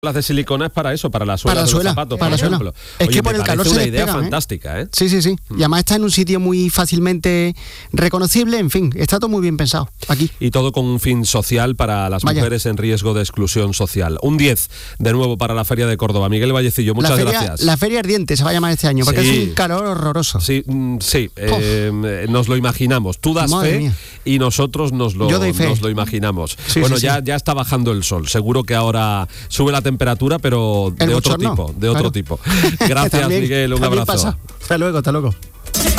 Las de silicona es para eso, para la suela de los zapatos, por ejemplo. Es Oye, que por el calor se una despegan, idea fantástica, ¿eh? Sí. Y además está en un sitio muy fácilmente reconocible, en fin, está todo muy bien pensado aquí. Y todo con un fin social para las mujeres en riesgo de exclusión social. Un 10 de nuevo para la Feria de Córdoba. Miguel Vallecillo, muchas gracias. La Feria Ardiente se va a llamar este año, porque es un calor horroroso. Sí, nos lo imaginamos. Tú das Madre fe mía. y nosotros nos lo imaginamos. Sí, ya está bajando el sol. Seguro que ahora sube la temperatura, pero de otro tipo. Gracias, Miguel, un abrazo. Hasta luego.